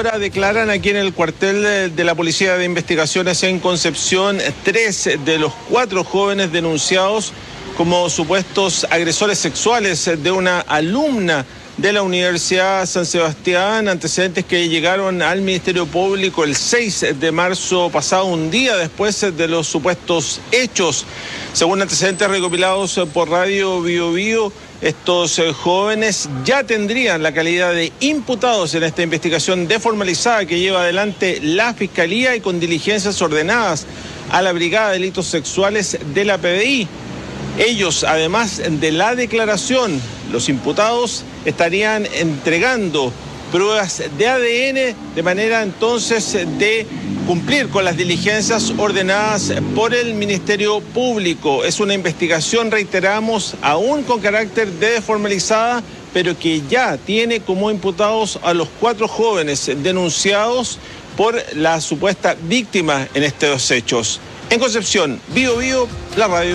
hora declaran aquí en el cuartel de la Policía de Investigaciones en Concepción 3 de los 4 jóvenes denunciados como supuestos agresores sexuales de una alumna de la Universidad San Sebastián, antecedentes que llegaron al Ministerio Público el 6 de marzo pasado, un día después de los supuestos hechos. Según antecedentes recopilados por Radio Bio Bio, estos jóvenes ya tendrían la calidad de imputados en esta investigación desformalizada que lleva adelante la Fiscalía y con diligencias ordenadas a la Brigada de Delitos Sexuales de la PDI. Ellos, además de la declaración, los imputados estarían entregando pruebas de ADN de manera entonces de cumplir con las diligencias ordenadas por el Ministerio Público. Es una investigación, reiteramos, aún con carácter de desformalizada, pero que ya tiene como imputados a los 4 jóvenes denunciados por la supuesta víctima en estos hechos. En Concepción, Bio Bio, la radio.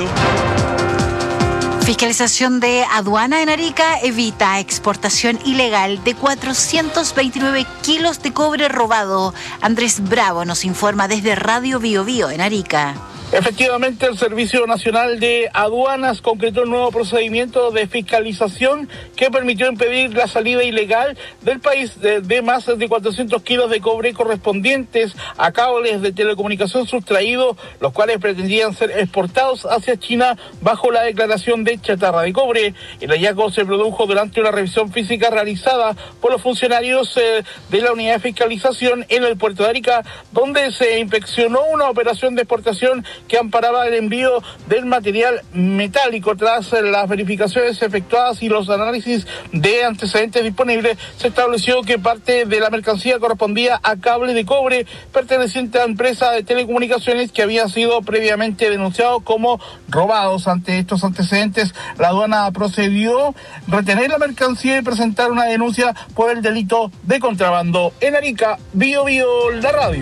Fiscalización de aduana en Arica evita exportación ilegal de 429 kilos de cobre robado. Andrés Bravo nos informa desde Radio Bio Bio en Arica. Efectivamente, el Servicio Nacional de Aduanas concretó un nuevo procedimiento de fiscalización que permitió impedir la salida ilegal del país de más de 400 kilos de cobre correspondientes a cables de telecomunicación sustraídos, los cuales pretendían ser exportados hacia China bajo la declaración de chatarra de cobre. El hallazgo se produjo durante una revisión física realizada por los funcionarios de la unidad de fiscalización en el puerto de Arica, donde se inspeccionó una operación de exportación que amparaba el envío del material metálico. Tras las verificaciones efectuadas y los análisis de antecedentes disponibles, se estableció que parte de la mercancía correspondía a cable de cobre perteneciente a la empresa de telecomunicaciones que había sido previamente denunciado como robados. Ante estos antecedentes, la aduana procedió a retener la mercancía y presentar una denuncia por el delito de contrabando. En Arica, Bio Bio, la radio.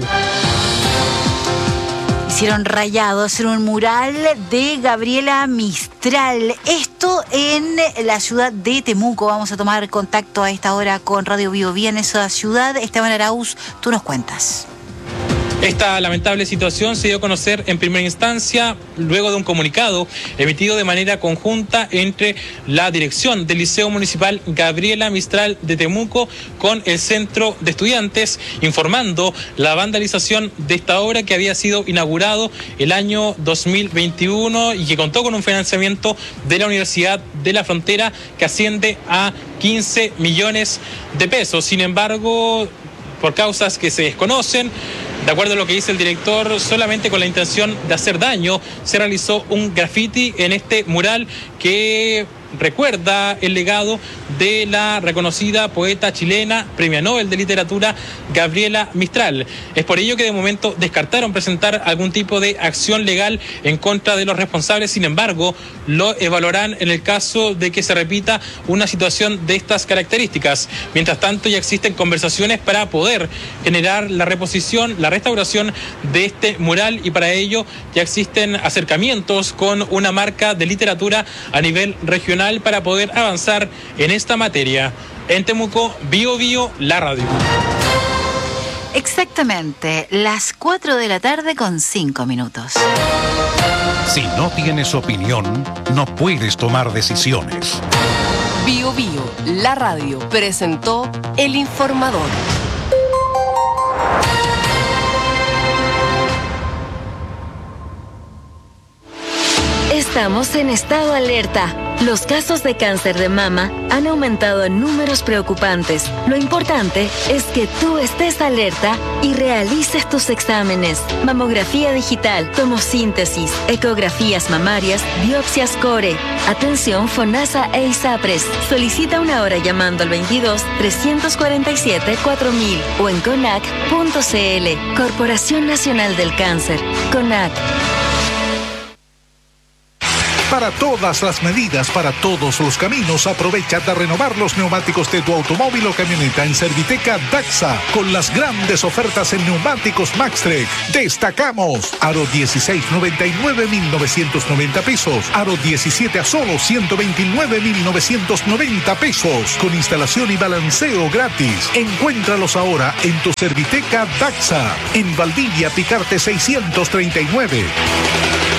Hicieron rayados en un mural de Gabriela Mistral. Esto en la ciudad de Temuco. Vamos a tomar contacto a esta hora con Radio Bio Bio en esa ciudad. Esteban Arauz, tú nos cuentas. Esta lamentable situación se dio a conocer en primera instancia luego de un comunicado emitido de manera conjunta entre la dirección del Liceo Municipal Gabriela Mistral de Temuco con el Centro de Estudiantes, informando la vandalización de esta obra que había sido inaugurado el año 2021 y que contó con un financiamiento de la Universidad de la Frontera que asciende a 15 millones de pesos. Sin embargo, por causas que se desconocen, de acuerdo a lo que dice el director, solamente con la intención de hacer daño, se realizó un graffiti en este mural que recuerda el legado de la reconocida poeta chilena, premio Nobel de Literatura, Gabriela Mistral. Es por ello que de momento descartaron presentar algún tipo de acción legal en contra de los responsables. Sin embargo, lo evaluarán en el caso de que se repita una situación de estas características. Mientras tanto, ya existen conversaciones para poder generar la reposición, la restauración de este mural, y para ello ya existen acercamientos con una marca de literatura a nivel regional para poder avanzar en esta materia. En Temuco, Bio Bio, la radio. Exactamente, las 4 de la tarde con 5 minutos. Si no tienes opinión, no puedes tomar decisiones. Bio Bio, la radio, presentó El Informador. Estamos en estado alerta. Los casos de cáncer de mama han aumentado en números preocupantes. Lo importante es que tú estés alerta y realices tus exámenes. Mamografía digital, tomosíntesis, ecografías mamarias, biopsias core. Atención FONASA e ISAPRES. Solicita una hora llamando al 22-347-4000 o en CONAC.cl. Corporación Nacional del Cáncer. CONAC. Para todas las medidas, para todos los caminos, aprovecha de renovar los neumáticos de tu automóvil o camioneta en Serviteca Daxa, con las grandes ofertas en neumáticos Maxtrek. Destacamos aro 16 99.990 pesos, aro 17 a solo 129.990 pesos, con instalación y balanceo gratis. Encuéntralos ahora en tu Serviteca Daxa, en Valdivia Picarte 639.